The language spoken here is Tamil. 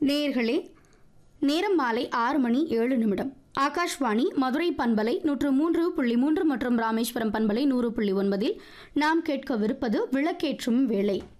நேயர்களே, நேரம் மாலை 6:07. ஆகாஷ்வாணி மதுரை பண்பலை 103.3 மற்றும் ராமேஸ்வரம் பண்பலை 100.9 நாம் கேட்கவிருப்பது விளக்கேற்றும் வேளை.